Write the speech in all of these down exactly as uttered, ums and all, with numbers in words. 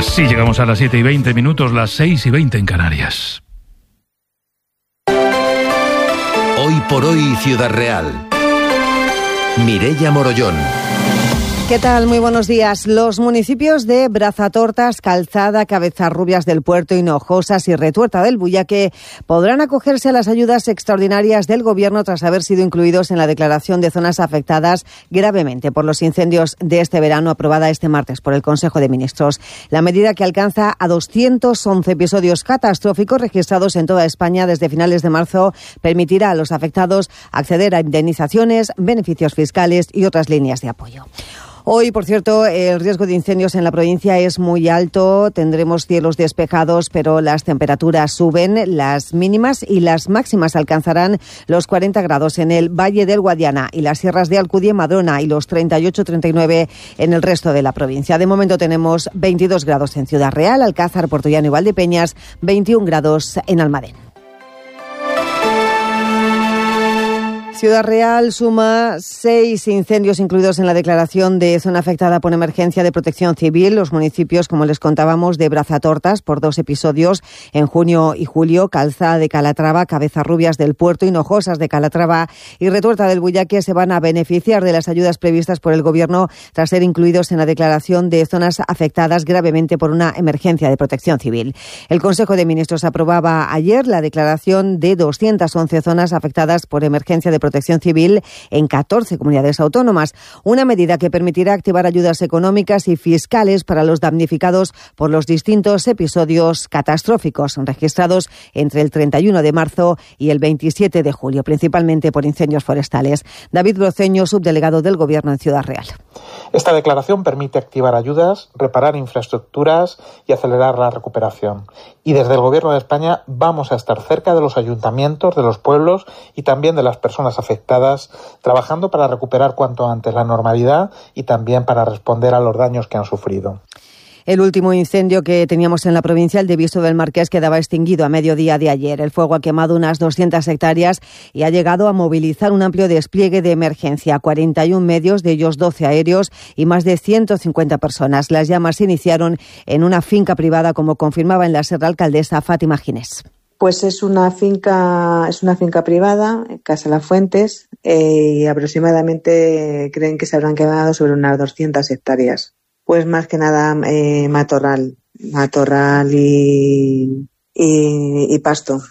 Sí, llegamos a las siete y veinte minutos, las seis y veinte en Canarias. Hoy por hoy, Ciudad Real. Mireia Morollón. ¿Qué tal? Muy buenos días. Los municipios de Brazatortas, Calzada, Cabezarrubias del Puerto, Hinojosas y Retuerta del Buyaque podrán acogerse a las ayudas extraordinarias del Gobierno tras haber sido incluidos en la declaración de zonas afectadas gravemente por los incendios de este verano, aprobada este martes por el Consejo de Ministros. La medida, que alcanza a doscientos once episodios catastróficos registrados en toda España desde finales de marzo, permitirá a los afectados acceder a indemnizaciones, beneficios fiscales y otras líneas de apoyo. Hoy, por cierto, el riesgo de incendios en la provincia es muy alto. Tendremos cielos despejados, pero las temperaturas suben. Las mínimas y las máximas alcanzarán los cuarenta grados en el Valle del Guadiana y las sierras de Alcudia y Madrona, y los treinta y ocho treinta y nueve en el resto de la provincia. De momento tenemos veintidós grados en Ciudad Real, Alcázar, Puertollano y Valdepeñas, veintiún grados en Almadén. Ciudad Real suma seis incendios incluidos en la declaración de zona afectada por emergencia de protección civil. Los municipios, como les contábamos, de Brazatortas por dos episodios en junio y julio, Calzada de Calatrava, Cabezarrubias del Puerto, Hinojosas de Calatrava y Retuerta del Buyaque se van a beneficiar de las ayudas previstas por el Gobierno tras ser incluidos en la declaración de zonas afectadas gravemente por una emergencia de protección civil. El Consejo de Ministros aprobaba ayer la declaración de doscientas once zonas afectadas por emergencia de protección Protección Civil en catorce comunidades autónomas, una medida que permitirá activar ayudas económicas y fiscales para los damnificados por los distintos episodios catastróficos registrados entre el treinta y uno de marzo y el veintisiete de julio, principalmente por incendios forestales. David Broceño, subdelegado del Gobierno en Ciudad Real. Esta declaración permite activar ayudas, reparar infraestructuras y acelerar la recuperación. Y desde el Gobierno de España vamos a estar cerca de los ayuntamientos, de los pueblos y también de las personas afectadas, trabajando para recuperar cuanto antes la normalidad y también para responder a los daños que han sufrido. El último incendio que teníamos en la provincia, el de Viso del Marqués, quedaba extinguido a mediodía de ayer. El fuego ha quemado unas doscientas hectáreas y ha llegado a movilizar un amplio despliegue de emergencia. cuarenta y uno medios, de ellos doce aéreos, y más de ciento cincuenta personas. Las llamas se iniciaron en una finca privada, como confirmaba en la Ser la alcaldesa Fátima Ginés. Pues es una finca, es una finca privada, Casa Las Fuentes, eh, y aproximadamente creen que se habrán quemado sobre unas doscientas hectáreas. Pues más que nada eh, matorral, matorral y, y, y pasto.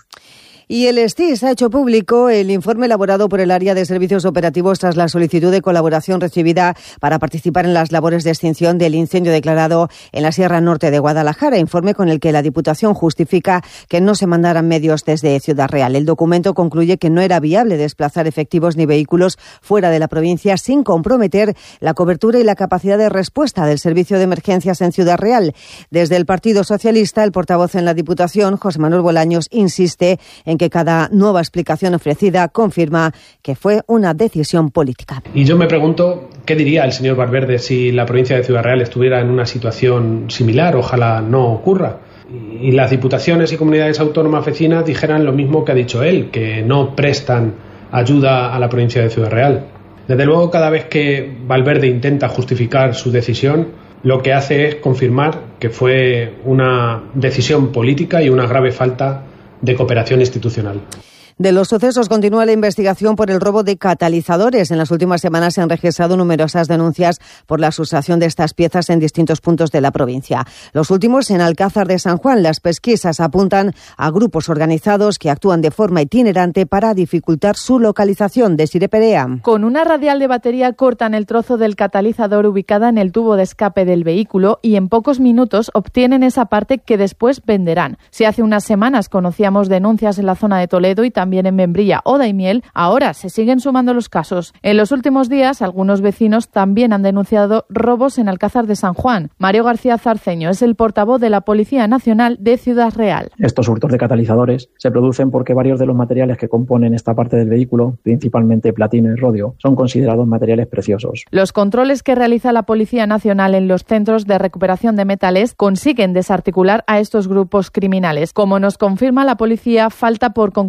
Y el S T I S ha hecho público el informe elaborado por el Área de Servicios Operativos tras la solicitud de colaboración recibida para participar en las labores de extinción del incendio declarado en la Sierra Norte de Guadalajara, informe con el que la Diputación justifica que no se mandaran medios desde Ciudad Real. El documento concluye que no era viable desplazar efectivos ni vehículos fuera de la provincia sin comprometer la cobertura y la capacidad de respuesta del servicio de emergencias en Ciudad Real. Desde el Partido Socialista, el portavoz en la Diputación, José Manuel Bolaños, insiste en que cada nueva explicación ofrecida confirma que fue una decisión política. Y yo me pregunto, ¿qué diría el señor Valverde si la provincia de Ciudad Real estuviera en una situación similar? Ojalá no ocurra. Y las diputaciones y comunidades autónomas vecinas dijeran lo mismo que ha dicho él, que no prestan ayuda a la provincia de Ciudad Real. Desde luego, cada vez que Valverde intenta justificar su decisión, lo que hace es confirmar que fue una decisión política y una grave falta de cooperación institucional. De los sucesos continúa la investigación por el robo de catalizadores. En las últimas semanas se han registrado numerosas denuncias por la sustracción de estas piezas en distintos puntos de la provincia. Los últimos en Alcázar de San Juan. Las pesquisas apuntan a grupos organizados que actúan de forma itinerante para dificultar su localización. Desiree Perea. Con una radial de batería cortan el trozo del catalizador ubicada en el tubo de escape del vehículo y en pocos minutos obtienen esa parte que después venderán. Si hace unas semanas conocíamos denuncias en la zona de Toledo y también también en Membrilla o Daimiel, ahora se siguen sumando los casos. En los últimos días, algunos vecinos también han denunciado robos en Alcázar de San Juan. Mario García Zarceño es el portavoz de la Policía Nacional de Ciudad Real. Estos hurtos de catalizadores se producen porque varios de los materiales que componen esta parte del vehículo, principalmente platino y rodio, son considerados materiales preciosos. Los controles que realiza la Policía Nacional en los centros de recuperación de metales consiguen desarticular a estos grupos criminales. Como nos confirma la policía, falta por concretar quién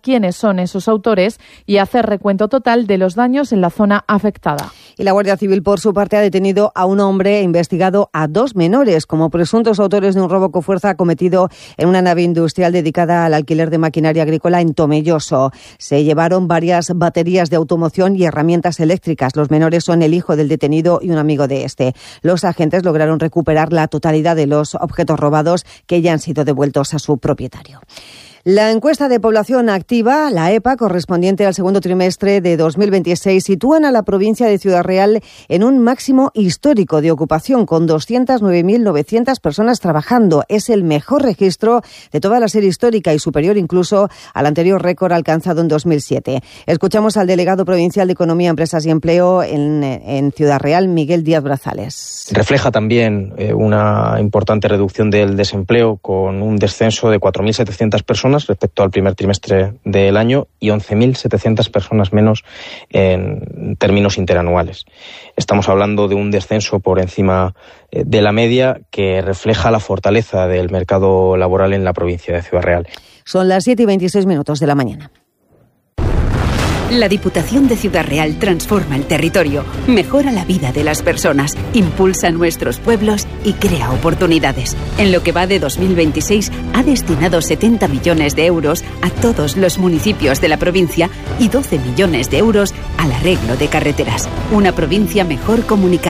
quiénes son esos autores y hacer recuento total de los daños en la zona afectada. Y la Guardia Civil, por su parte, ha detenido a un hombre e investigado a dos menores como presuntos autores de un robo con fuerza cometido en una nave industrial dedicada al alquiler de maquinaria agrícola en Tomelloso. Se llevaron varias baterías de automoción y herramientas eléctricas. Los menores son el hijo del detenido y un amigo de este. Los agentes lograron recuperar la totalidad de los objetos robados que ya han sido devueltos a su propietario. La encuesta de población activa, la E P A, correspondiente al segundo trimestre de dos mil veintiséis, sitúan a la provincia de Ciudad Real en un máximo histórico de ocupación, con doscientas nueve mil novecientas personas trabajando. Es el mejor registro de toda la serie histórica y superior incluso al anterior récord alcanzado en dos mil siete. Escuchamos al delegado provincial de Economía, Empresas y Empleo en, en Ciudad Real, Miguel Díaz Brazales. Refleja también eh, una importante reducción del desempleo, con un descenso de cuatro mil setecientas personas respecto al primer trimestre del año y once mil setecientas personas menos en términos interanuales. Estamos hablando de un descenso por encima de la media que refleja la fortaleza del mercado laboral en la provincia de Ciudad Real. Son las siete y veintiséis minutos de la mañana. La Diputación de Ciudad Real transforma el territorio, mejora la vida de las personas, impulsa nuestros pueblos y crea oportunidades. En lo que va de dos mil veintiséis ha destinado setenta millones de euros a todos los municipios de la provincia y doce millones de euros al arreglo de carreteras. Una provincia mejor comunicada.